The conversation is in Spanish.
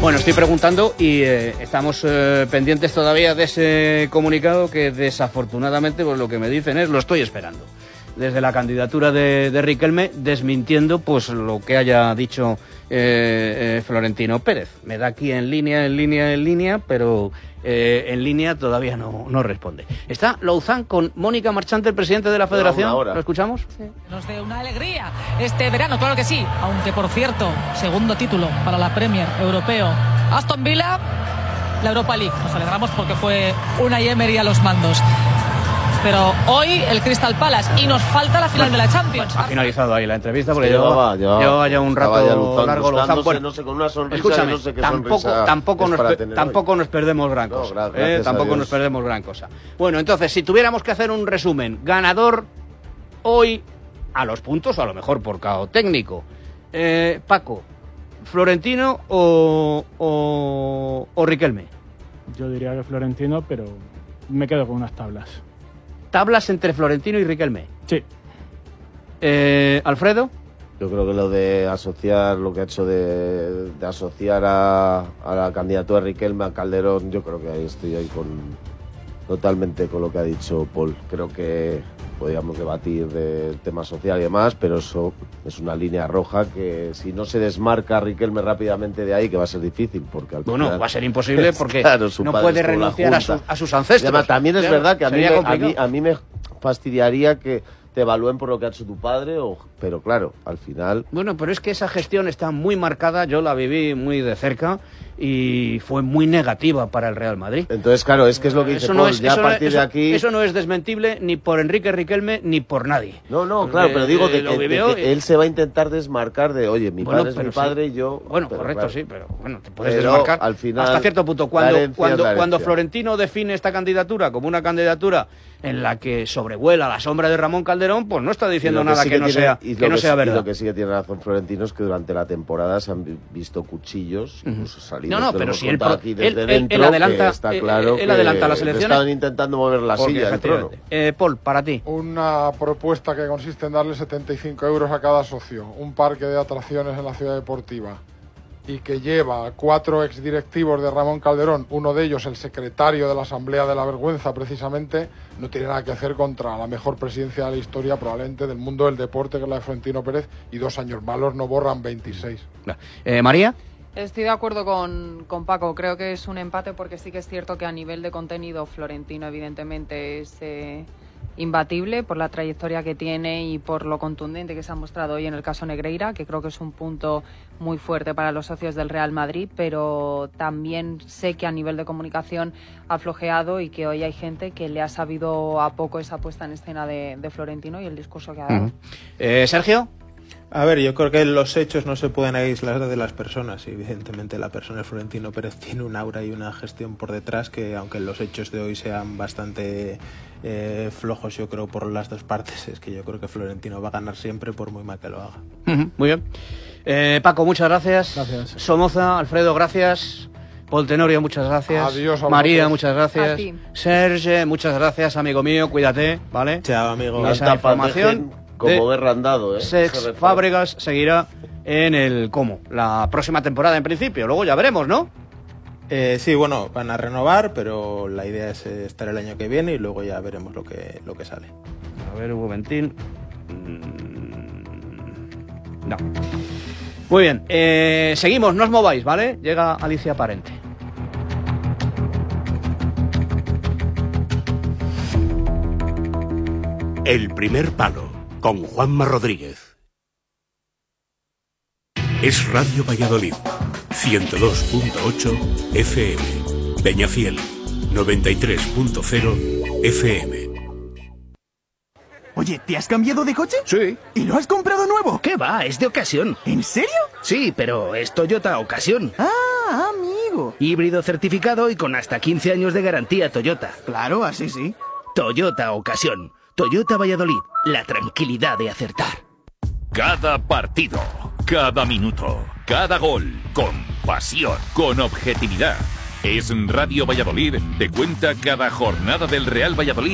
Bueno, estoy preguntando y estamos pendientes todavía de ese comunicado que desafortunadamente pues lo que me dicen es lo estoy esperando. Desde la candidatura de Riquelme, desmintiendo pues lo que haya dicho Florentino Pérez. Me da aquí en línea, pero en línea todavía no responde. Está Louzán con Mónica Marchante, el presidente de la Federación. ¿Lo escuchamos? Sí. Nos dé una alegría este verano, claro que sí. Aunque, por cierto, segundo título para la Premier europeo. Aston Villa, la Europa League. Nos alegramos porque fue Unai Emery a los mandos. Pero hoy el Crystal Palace y nos falta la final de la Champions. Ha finalizado ahí la entrevista porque llevaba ya un rato largo Louzán. Bueno, no sé, con una sonrisa, escúchame, no sé qué tampoco nos perdemos gran cosa. Tampoco nos perdemos gran cosa. Bueno, entonces, si tuviéramos que hacer un resumen, ganador hoy a los puntos, o a lo mejor por caos técnico. Paco, ¿Florentino o Riquelme? Yo diría que Florentino, pero me quedo con unas tablas. ¿Tablas entre Florentino y Riquelme? Sí. ¿Alfredo? Yo creo que lo de asociar, lo que ha hecho de asociar a la candidatura de Riquelme a Calderón, yo creo que ahí estoy totalmente con lo que ha dicho Paul. Creo que podríamos debatir del tema social y demás, pero eso es una línea roja que si no se desmarca Riquelme rápidamente de ahí, que va a ser difícil, porque al final, va a ser imposible porque claro, no puede renunciar a sus ancestros. Además, también es verdad que a mí me fastidiaría que te evalúen por lo que ha hecho tu padre, pero claro, al final... Bueno, pero es que esa gestión está muy marcada, yo la viví muy de cerca y fue muy negativa para el Real Madrid. Entonces, claro, es que es lo que dice Paul, ya a partir de aquí... Eso no es desmentible ni por Enrique Riquelme ni por nadie. No, claro, pero digo de que él se va a intentar desmarcar de, oye, mi padre es mi padre y yo... Bueno, correcto, claro. Sí, pero bueno, te puedes desmarcar al final, hasta cierto punto. Cuando Florentino define esta candidatura como una candidatura en la que sobrevuela la sombra de Ramón Calderón, pues no está diciendo nada que no sea verdad. Y lo que sí que tiene razón Florentino es que durante la temporada se han visto cuchillos, incluso salidos. No, pero si él adelanta, está claro él adelanta las elecciones. Estaban intentando mover la silla del trono. Paul, para ti. Una propuesta que consiste en darle 75 euros a cada socio, un parque de atracciones en la ciudad deportiva, y que lleva a 4 exdirectivos de Ramón Calderón, uno de ellos el secretario de la Asamblea de la Vergüenza, precisamente, no tiene nada que hacer contra la mejor presidencia de la historia, probablemente, del mundo del deporte, que es la de Florentino Pérez, y 2 años malos no borran 26. María. Estoy de acuerdo con Paco, creo que es un empate porque sí que es cierto que a nivel de contenido Florentino evidentemente es imbatible por la trayectoria que tiene y por lo contundente que se ha mostrado hoy en el caso Negreira, que creo que es un punto muy fuerte para los socios del Real Madrid, pero también sé que a nivel de comunicación ha flojeado y que hoy hay gente que le ha sabido a poco esa puesta en escena de Florentino y el discurso que ha dado. Sergio. A ver, yo creo que los hechos no se pueden aislar de las personas y evidentemente la persona de Florentino Pérez tiene un aura y una gestión por detrás que, aunque los hechos de hoy sean bastante flojos, yo creo, por las dos partes, es que yo creo que Florentino va a ganar siempre por muy mal que lo haga. Muy bien. Paco, muchas gracias. Gracias. Somoza, Alfredo, gracias. Paul Tenorio, muchas gracias. Adiós a María, vosotros. muchas gracias. Serge, muchas gracias, amigo mío, cuídate, ¿vale? Chao, amigo. Y esa información como Berrandado, Sex Fábregas seguirá en el Como la próxima temporada en principio, luego ya veremos, ¿no? Sí, bueno, van a renovar, pero la idea es estar el año que viene y luego ya veremos lo que sale. A ver, un momentín. No. Muy bien, seguimos, no os mováis, ¿vale? Llega Alicia Parente. El primer palo, con Juanma Rodríguez. Es Radio Valladolid, 102.8 FM. Peñafiel, 93.0 FM. Oye, ¿te has cambiado de coche? Sí. ¿Y lo has comprado nuevo? ¿Qué va? Es de ocasión. ¿En serio? Sí, pero es Toyota Ocasión. Ah, amigo. Híbrido certificado y con hasta 15 años de garantía Toyota. Claro, así sí. Toyota Ocasión. Toyota Valladolid. La tranquilidad de acertar. Cada partido, cada minuto, cada gol, con pasión, con objetividad. Es Radio Valladolid, te cuenta cada jornada del Real Valladolid.